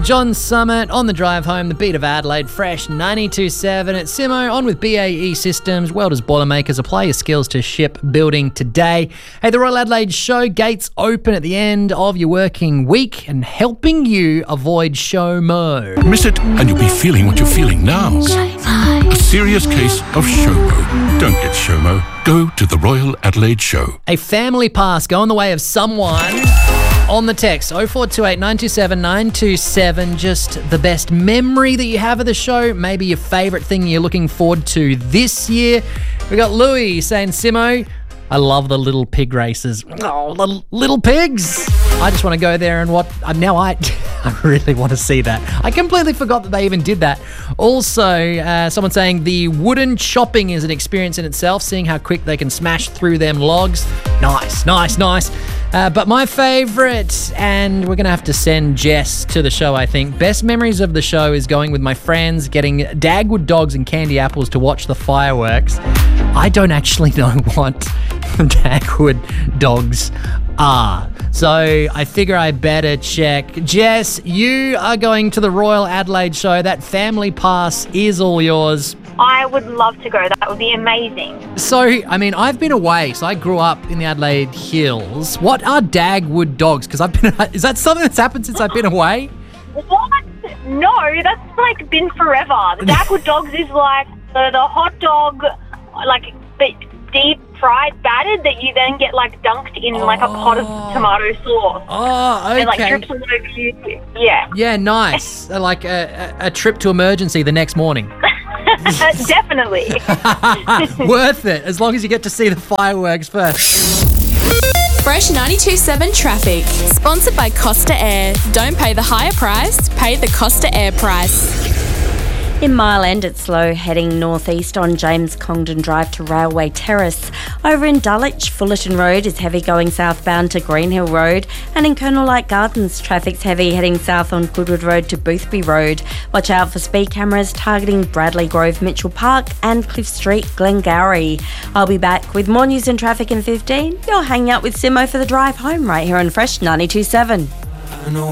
John Summit on the drive home, the beat of Adelaide, Fresh 92.7. It's Simo on with BAE Systems, Welders Boilermakers. Apply your skills to shipbuilding today. Hey, the Royal Adelaide Show, gates open at the end of your working week and helping you avoid SHOMO. Miss it and you'll be feeling what you're feeling now. A serious case of SHOMO. Don't get SHOMO. Go to the Royal Adelaide Show. A family pass going the way of someone. On the text, 0428 927 927, just the best memory that you have of the show, maybe your favourite thing you're looking forward to this year. We got Louis saying, Simo, I love the little pig races. Oh, the little pigs. I just want to go there and now I really want to see that. I completely forgot that they even did that. Also, someone saying the wooden chopping is an experience in itself, seeing how quick they can smash through them logs. Nice. But my favourite, and we're going to have to send Jess to the show, I think. Best memories of the show is going with my friends, getting Dagwood dogs and candy apples to watch the fireworks. I don't actually know what Dagwood dogs are. So I figure I better check. Jess, you are going to the Royal Adelaide Show. That family pass is all yours. I would love to go. That would be amazing. So, I mean, I've been away. So I grew up in the Adelaide Hills. What are Dagwood dogs? Because is that something that's happened since I've been away? What? No, that's like been forever. The Dagwood dogs is like the hot dog, like deep fried battered that you then get like dunked in like a pot of tomato sauce. Oh, okay. And like drips all over you. Yeah. Yeah, nice. Like a trip to emergency the next morning. Definitely. Worth it, as long as you get to see the fireworks first. Fresh 92.7 traffic. Sponsored by Costa Air. Don't pay the higher price, pay the Costa Air price. In Mile End, it's slow heading northeast on James Congdon Drive to Railway Terrace. Over in Dulwich, Fullerton Road is heavy going southbound to Greenhill Road. And in Colonel Light Gardens, traffic's heavy heading south on Goodwood Road to Boothby Road. Watch out for speed cameras targeting Bradley Grove, Mitchell Park and Cliff Street, Glengarry. I'll be back with more news and traffic in 15. You're hanging out with Simo for the drive home right here on Fresh 92.7.